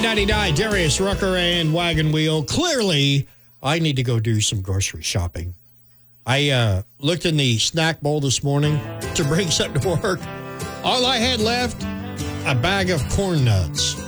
I-99, Darius Rucker and Wagon Wheel. Clearly, I need to go do some grocery shopping. I looked in the snack bowl this morning to bring something to work. All I had left, a bag of corn nuts.